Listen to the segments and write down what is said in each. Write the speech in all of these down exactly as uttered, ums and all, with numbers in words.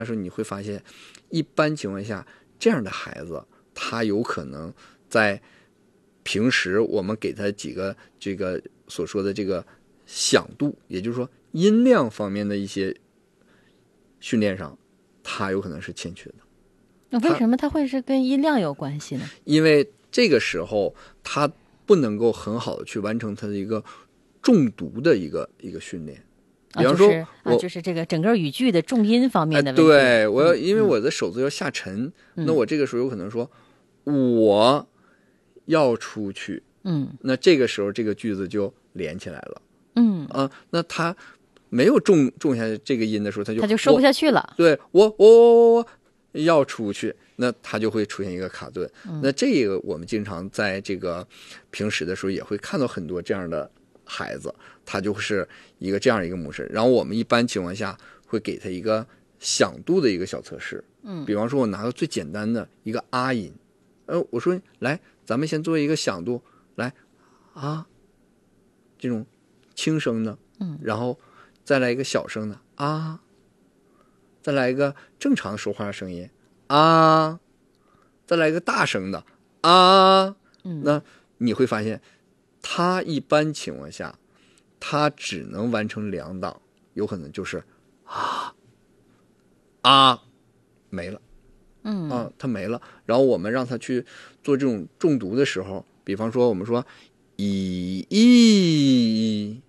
但是你会发现，一般情况下，这样的孩子，他有可能在平时我们给他几个这个所说的这个响度，也就是说音量方面的一些训练上，他有可能是欠缺的。 那为什么他会是跟音量有关系呢？ 因为这个时候他不能够很好的去完成他的一个重读的一个一个训练。比方说， 啊就是我、 啊、就是这个整个语句的重音方面的问题。 对，我要、 嗯、 因为我的手字要下沉、 嗯， 那我这个时候有可能说、嗯、我要出去， 嗯， 那这个时候这个句子就连起来了， 嗯啊，那他没有重重下这个音的时候，他就他就说不下去了。 对我我我我要出去，那他就会出现一个卡顿、嗯、那这个我们经常在这个平时的时候也会看到很多这样的孩子，他就是一个这样一个模式。然后我们一般情况下会给他一个响度的一个小测试，嗯，比方说我拿个最简单的一个啊音，呃，我说来，咱们先做一个响度，来啊，这种轻声的，嗯，然后再来一个小声的啊，再来一个正常说话的声音啊，再来一个大声的啊，嗯，那你会发现，他一般情况下，他只能完成两档，有可能就是啊啊没了， 嗯啊，他没了。然后我们让他去做这种重读的时候，比方说我们说以一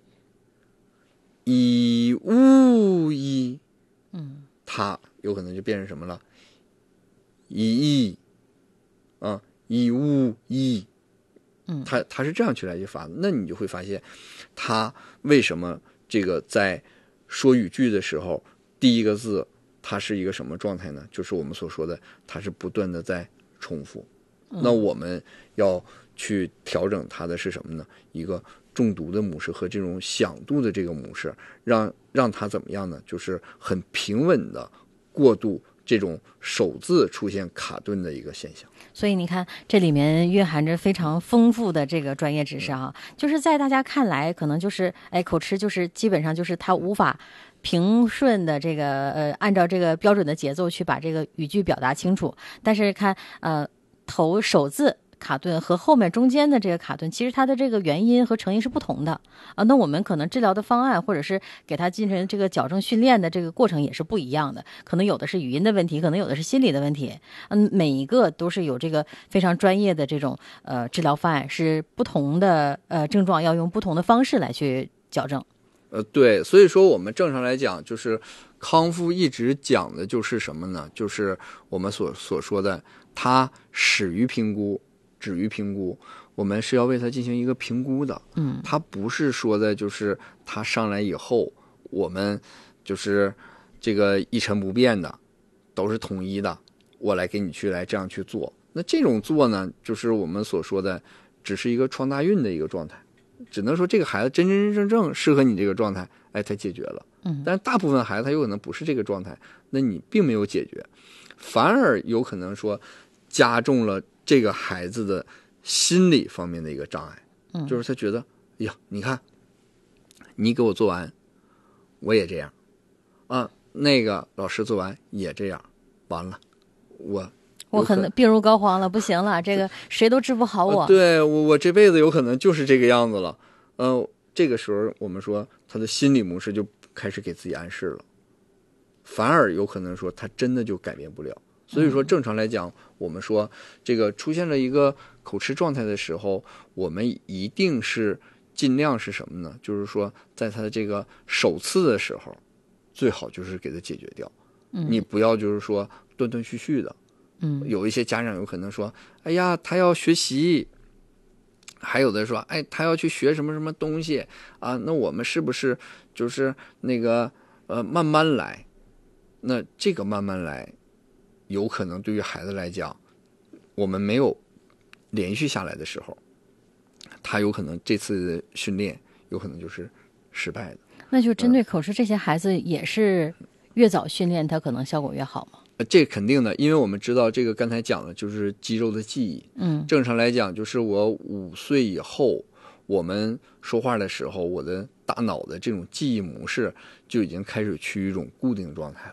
以物一， 嗯， 他有可能就变成什么了？以一啊以物一。 嗯， 他他是这样去来去发的，那你就会发现，他为什么这个在说语句的时候，第一个字它是一个什么状态呢？就是我们所说的，它是不断的在重复。嗯、那我们要去调整它的是什么呢？一个重读的模式和这种响度的这个模式，让让它怎么样呢？就是很平稳的过渡这种首字出现卡顿的一个现象。 所以你看，这里面蕴含着非常丰富的这个专业知识哈、嗯，就是在大家看来，可能就是哎，口吃就是基本上就是他无法平顺的这个呃，按照这个标准的节奏去把这个语句表达清楚。但是看呃头首字卡顿和后面中间的这个卡顿，其实它的这个原因和成因是不同的啊。那我们可能治疗的方案，或者是给他进行这个矫正训练的这个过程也是不一样的。可能有的是语音的问题，可能有的是心理的问题。嗯，每一个都是有这个非常专业的这种呃治疗方案，是不同的呃症状要用不同的方式来去矫正。 呃，对，所以说我们正常来讲，就是康复一直讲的就是什么呢？就是我们所所说的，它始于评估。止于评估，我们是要为它进行一个评估的。嗯，它不是说的就是它上来以后，我们就是这个一成不变的，都是统一的，我来给你去来这样去做。那这种做呢，就是我们所说的，只是一个创大运的一个状态，只能说这个孩子真真正正适合你这个状态，哎，他解决了。嗯，但是大部分孩子他有可能不是这个状态，那你并没有解决，反而有可能说加重了这个孩子的心理方面的一个障碍，嗯，就是他觉得，哎呀，你看，你给我做完，我也这样，啊，那个老师做完也这样，完了，我我很病入膏肓了，不行了，这个谁都治不好我。 啊、对我，我这辈子有可能就是这个样子了。嗯、呃，这个时候我们说他的心理模式就开始给自己暗示了，反而有可能说他真的就改变不了。所以说正常来讲，我们说这个出现了一个口吃状态的时候，我们一定是尽量是什么呢？就是说在他的这个首次的时候，最好就是给他解决掉。嗯，你不要就是说断断续续的。嗯，有一些家长有可能说，哎呀，他要学习，还有的说，哎，他要去学什么什么东西啊？那我们是不是就是那个呃慢慢来？那这个慢慢来。有可能对于孩子来讲，我们没有连续下来的时候，他有可能这次的训练有可能就是失败的。 那就针对口吃这些孩子，也是越早训练，他可能效果越好吗？ 呃，这肯定的，因为我们知道这个刚才讲的就是肌肉的记忆。嗯，正常来讲，就是我五岁以后，我们说话的时候，我的大脑的这种记忆模式就已经开始趋于一种固定状态了。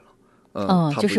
嗯， 哦， 它不就是